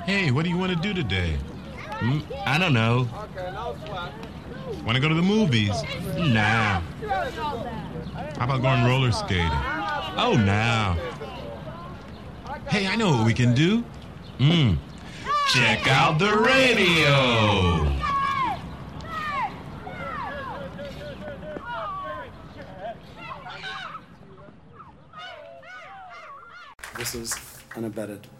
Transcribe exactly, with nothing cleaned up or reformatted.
Hey, what do you want to do today? Hmm? I don't know. Want to go to the movies? Nah. How about going roller skating? Oh, nah. Hey, I know what we can do. Mm. Check out the radio. This is unabetted.